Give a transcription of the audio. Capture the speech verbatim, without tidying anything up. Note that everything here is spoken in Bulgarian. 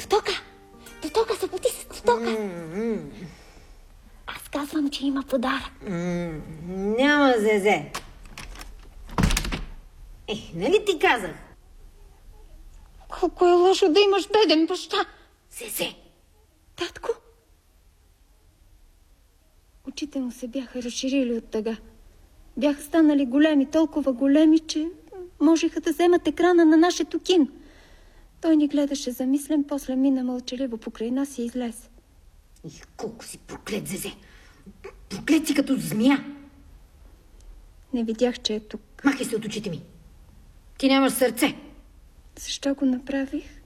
Тотока! Тотока, събуди се, Тотока! Mm-hmm. Аз казвам, че има подарък. Mm, няма, Зезе. Е, нали ти казах? Колко е лошо да имаш беден баща. Зезе. Татко? Очите му се бяха разширили от тъга. Бяха станали големи, толкова големи, че можеха да вземат екрана на нашето кино. Той ни гледаше замислен, после мина мълчаливо покрай нас и излез. И колко си проклет, Зезе. Проклет си като змия. Не видях, че е тук. Махай се от очите ми. Ти нямаш сърце. Защо го направих?